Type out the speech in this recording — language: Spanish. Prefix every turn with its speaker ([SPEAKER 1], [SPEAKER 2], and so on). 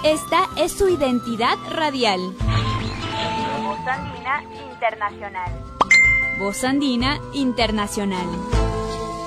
[SPEAKER 1] Esta es su identidad radial.
[SPEAKER 2] Voz Andina Internacional.
[SPEAKER 1] Voz Andina Internacional.